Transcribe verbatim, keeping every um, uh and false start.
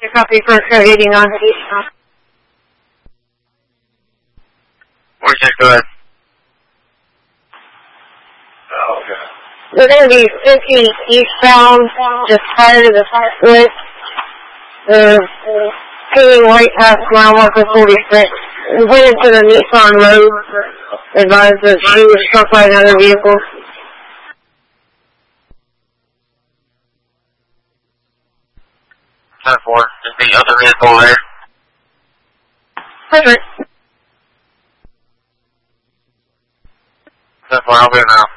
Your copy for eighty on. Where's that good? Oh, okay. We're going to be fifteen eastbound, just prior to the switch. Uh, heading right past mile marker forty-six. We're headed to the Nissan Road. Advised that she was struck by another vehicle. ten four. Is the other vehicle there? Perfect. ten four, I'll be now.